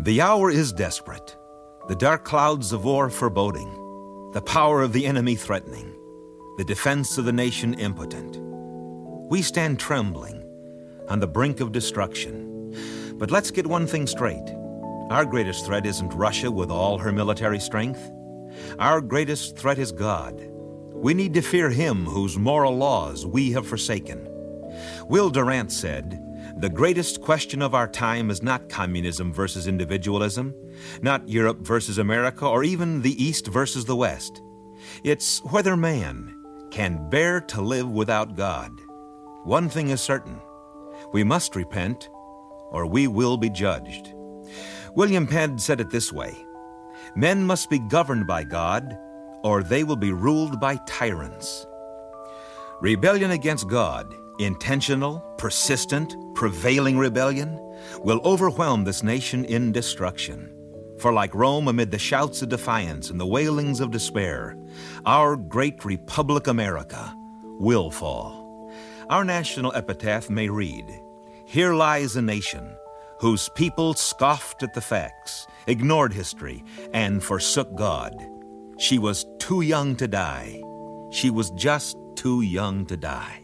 The hour is desperate, the dark clouds of war foreboding, the power of the enemy threatening, the defense of the nation impotent. We stand trembling on the brink of destruction. But let's get one thing straight. Our greatest threat isn't Russia with all her military strength. Our greatest threat is God. We need to fear Him whose moral laws we have forsaken. Will Durant said, "The greatest question of our time is not communism versus individualism, not Europe versus America, or even the East versus the West. It's whether man can bear to live without God. One thing is certain, we must repent, or we will be judged." William Penn said it this way, "Men must be governed by God, or they will be ruled by tyrants." Rebellion against God, intentional, persistent, prevailing rebellion, will overwhelm this nation in destruction. For like Rome amid the shouts of defiance and the wailings of despair, our great Republic America will fall. Our national epitaph may read, "Here lies a nation whose people scoffed at the facts, ignored history, and forsook God. She was too young to die. She was just too young to die."